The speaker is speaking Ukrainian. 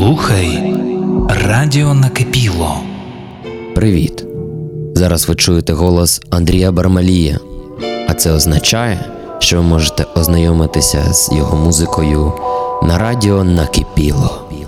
Слухай Радіо Накипіло. Привіт! Зараз ви чуєте голос Андрія Бармалія, а це означає, що ви можете ознайомитися з його музикою на Радіо Накипіло.